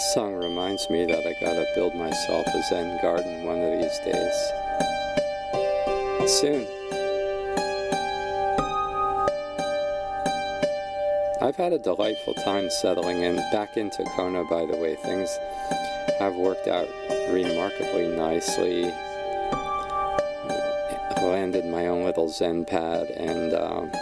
Song reminds me that I gotta build myself a Zen garden one of these days. Soon. I've had a delightful time settling in back into Kona, by the way. Things have worked out remarkably nicely. Landed my own little Zen pad and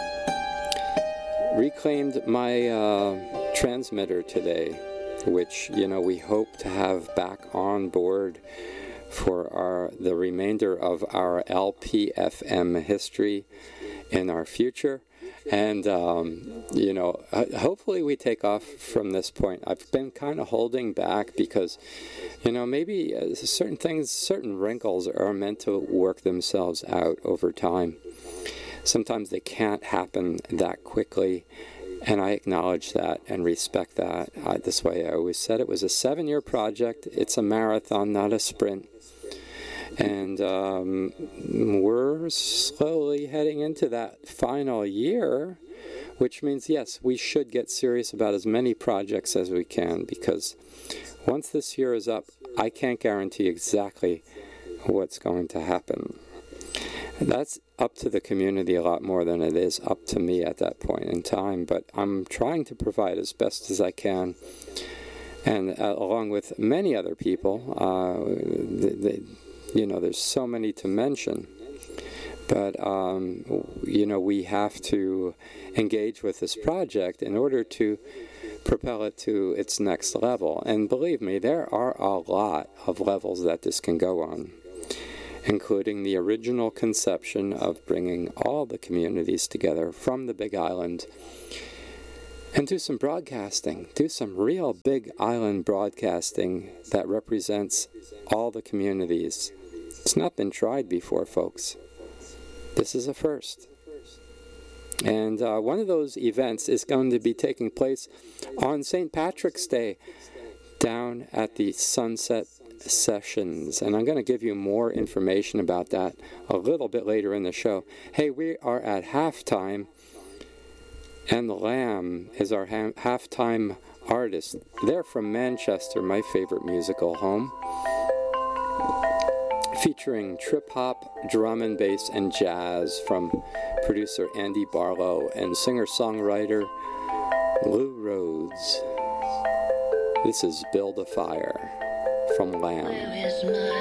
reclaimed my transmitter today, which, we hope to have back on board for the remainder of our LPFM history in our future. And, hopefully we take off from this point. I've been kind of holding back because, maybe certain wrinkles are meant to work themselves out over time. Sometimes they can't happen that quickly. And I acknowledge that and respect that. This way I always said it was a 7-year project. It's a marathon, not a sprint. And we're slowly heading into that final year, which means, yes, we should get serious about as many projects as we can, because once this year is up, I can't guarantee exactly what's going to happen. That's up to the community a lot more than it is up to me at that point in time, but I'm trying to provide as best as I can, and along with many other people. There's so many to mention, but we have to engage with this project in order to propel it to its next level. And believe me, there are a lot of levels that this can go on, including the original conception of bringing all the communities together from the Big Island and do some broadcasting, do some real Big Island broadcasting that represents all the communities. It's not been tried before, folks. This is a first. And one of those events is going to be taking place on St. Patrick's Day down at the Sunset Sessions, and I'm going to give you more information about that a little bit later in the show. Hey, we are at halftime, and the Lamb is our halftime artist. They're from Manchester, my favorite musical home, featuring trip-hop, drum and bass, and jazz from producer Andy Barlow and singer-songwriter Lou Rhodes. This is Build a Fire from Lamb.